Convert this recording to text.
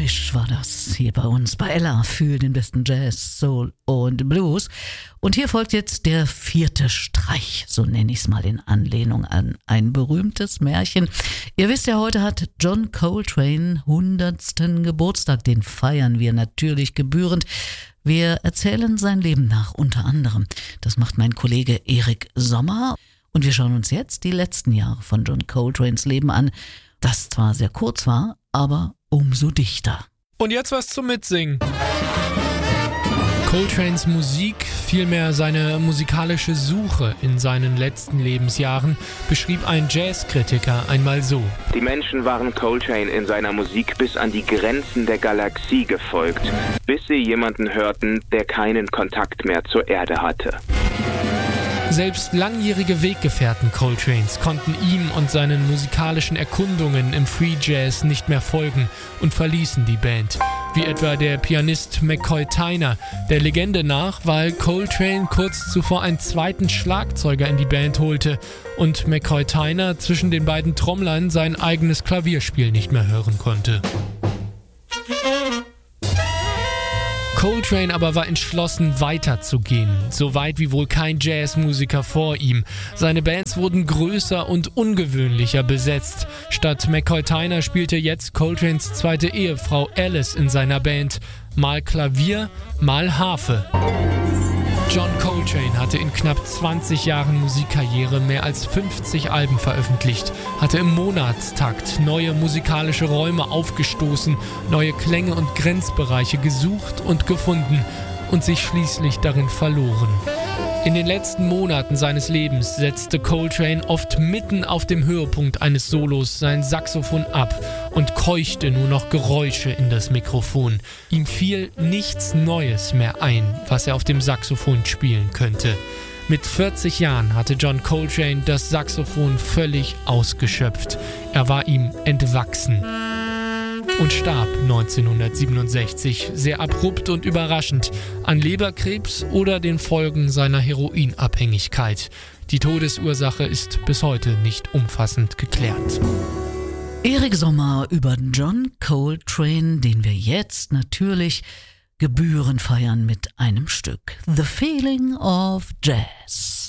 Gemisch war das hier bei uns bei Ella für den besten Jazz, Soul und Blues. Und hier folgt jetzt der 4. Streich, so nenne ich es mal in Anlehnung an ein berühmtes Märchen. Ihr wisst ja, heute hat John Coltrane 100. Geburtstag, den feiern wir natürlich gebührend. Wir erzählen sein Leben nach, unter anderem. Das macht mein Kollege Erik Sommer. Und wir schauen uns jetzt die letzten Jahre von John Coltranes Leben an, das zwar sehr kurz war, aber umso dichter. Und jetzt was zum Mitsingen. Coltranes Musik, vielmehr seine musikalische Suche in seinen letzten Lebensjahren, beschrieb ein Jazzkritiker einmal so: Die Menschen waren Coltrane in seiner Musik bis an die Grenzen der Galaxie gefolgt, bis sie jemanden hörten, der keinen Kontakt mehr zur Erde hatte. Selbst langjährige Weggefährten Coltranes konnten ihm und seinen musikalischen Erkundungen im Free Jazz nicht mehr folgen und verließen die Band. Wie etwa der Pianist McCoy Tyner, der Legende nach, weil Coltrane kurz zuvor einen zweiten Schlagzeuger in die Band holte und McCoy Tyner zwischen den beiden Trommlern sein eigenes Klavierspiel nicht mehr hören konnte. Coltrane aber war entschlossen, weiterzugehen, so weit wie wohl kein Jazzmusiker vor ihm. Seine Bands wurden größer und ungewöhnlicher besetzt. Statt McCoy Tyner spielte jetzt Coltranes zweite Ehefrau Alice in seiner Band. Mal Klavier, mal Harfe. John Coltrane hatte in knapp 20 Jahren Musikkarriere mehr als 50 Alben veröffentlicht, hatte im Monatstakt neue musikalische Räume aufgestoßen, neue Klänge und Grenzbereiche gesucht und gefunden und sich schließlich darin verloren. In den letzten Monaten seines Lebens setzte Coltrane oft mitten auf dem Höhepunkt eines Solos sein Saxophon ab und keuchte nur noch Geräusche in das Mikrofon. Ihm fiel nichts Neues mehr ein, was er auf dem Saxophon spielen könnte. Mit 40 Jahren hatte John Coltrane das Saxophon völlig ausgeschöpft. Er war ihm entwachsen. Und starb 1967, sehr abrupt und überraschend, an Leberkrebs oder den Folgen seiner Heroinabhängigkeit. Die Todesursache ist bis heute nicht umfassend geklärt. Erik Sommer über John Coltrane, den wir jetzt natürlich gebührend feiern mit einem Stück. The Feeling of Jazz.